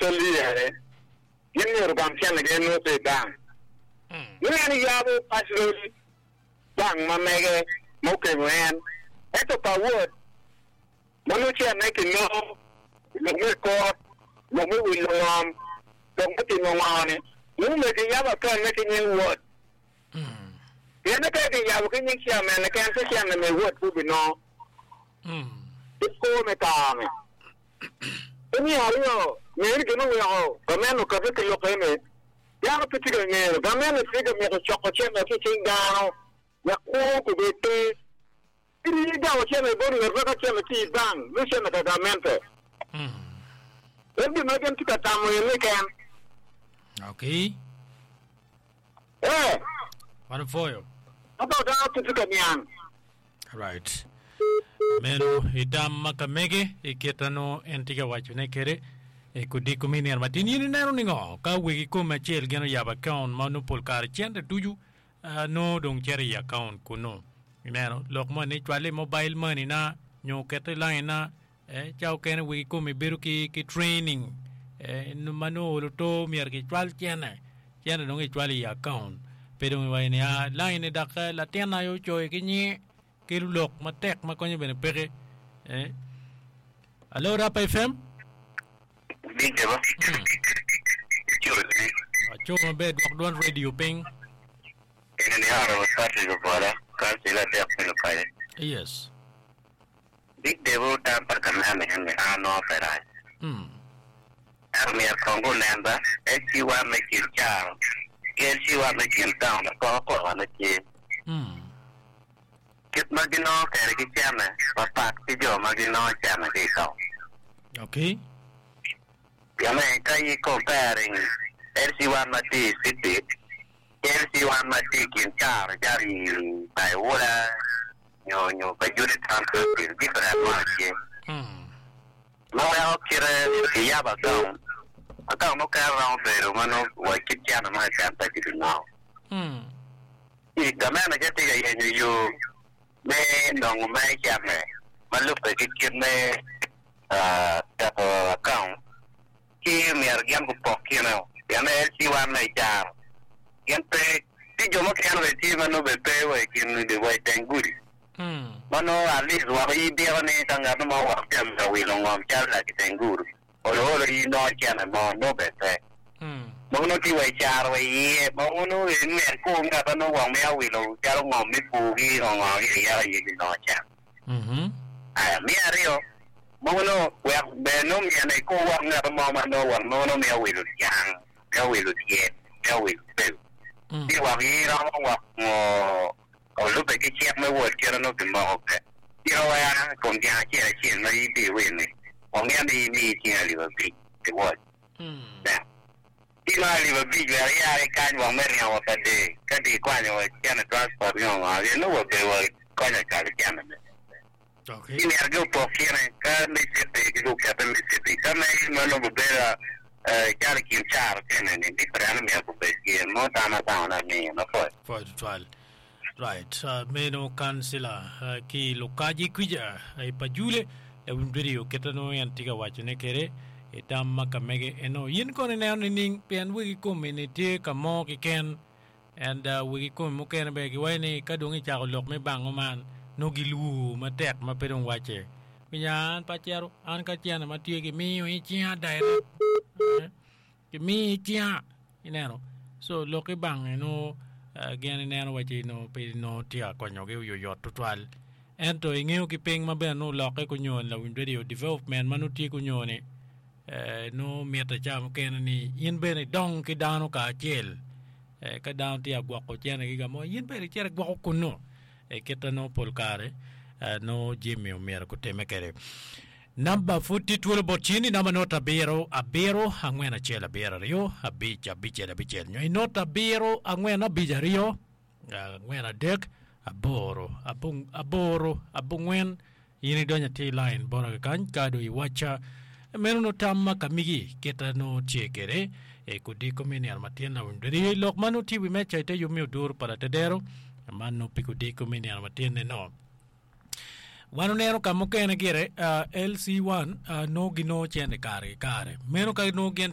solire yin urban chen again no se dan ni yabo pasroli bang mamege moke wen eto power manu chen making no me ko no me will don't put in one no making yaba kan making you what yana ka yabo kin yin chairman kan se chairman me what ku bi no ko me ta me ni ayo me ni no yo kameno ka ke yo keme ya ko tiga ne kameno tiga me ko choko cheme ke chingano ya ko bete ni da o cheme bori ro ka cheme ti bang ni cheme da mente ebi me gen tika tamo ni kan okay what for you about that tiga nian right meno idam makamege iketano entiga wachune kere e kudi kumini armatini ni nero ningo ka wigi kuma chel geno yaba account manupol kar chende tuju no dong cherry account kuno nero lokmo ni chwale mobile money na nyo kete line na chao ken wigi kuma beru ki training no mano loto mier ki chwal chene dong chwali account pero wa ni line da ka la tena yo choy kinyi kilok matek makonyo bene peke Allo Rap FM Big Deva Choma bed Wakdwan Radio Ping Ini hara wasati kupala Kansila tiap menupaya Yes Big Deva tampar kaname hame ano ferai Armia Kongo namba Echiwa mekil charo Echiwa mekil down Koko wana chie Kit magino kere ki chame Papak ki jo magino chame ki kao Okay Yame kai comparing LC1 mati city LC1 mati kinchar jari bai wala nyo pa unit transfer different market no ya kire ya ba down aka no ka round pero mano wa kitchana ma chanta ki now I kamana jati ga yenyo yo me ndong me chame malupe kitchen me account ki mi argian ko pokino ya me si wa me jar yente ti yo mo kan ve ti mano be pe we kin de we tenguri mano ali wa yi de ne tanga no wa tem da wi lo ngom cha la ki tenguri o lo yi no cha na mo no be pe mo no ti we jar we yi mo no ni me ko nga no wa me wi lo cha lo ngom mi pu gi lo ngom gi ya yi no cha mi ario Mono, we have been no me and I go on at the moment. No one, no, me will young, go will yet, go will do. You are here or look at the chap, my word, get another mouth. You know, I come down here, I can't maybe win me. Only me, a little bit, the word. Now, you know, I live a big, I can't want many hours a day. Can't be quite a can transport, you know what they were going to call a gentleman. Okay. Ini argo pokine ka Mississippi go ka Mississippi kama mano bubera kali kimchar tena ni different me ko besi mo tana tana ni no for trial right meno kansila ki lokaji kuja ai pajule e video ketano yantiga wachune kere etamma kamege eno yin ko ne ning pen wi ko minute kamo ki ken and wi ko mo ken be ki wani kadungi cha lok me bangoman no gilu matek ma pedong wache pinyan pachero an ka tiana matie ki mi wi chia direct ki mi chia inero so loki bang no gen neno wache no pe no tia konyo ge yo yo total ento ingeo ki ping maber no loke ko nyon la win video development manuti ko nyone no meta cham ken ni yin bene dong ki dano ka chel ka down tia gwa ko chene gi gamo yin bene chere gwa ko no ketano polkare no Jimmy Omier ko temekere number 42 botini number nota bero abero angwena chela bero rio abicha bichela bichel nyo nota bero angwena bijario angwena dek abongwen yini donya t line bora kan kado iwacha meno tamma kamigi ketano chekere kudi komeni armatiana windri lokmano tiwi mecha ite yumi dur para tedero mano pikudi komeni armatiene no wano nero kamoke na gire LC1 no gino chene kare meno ka no gen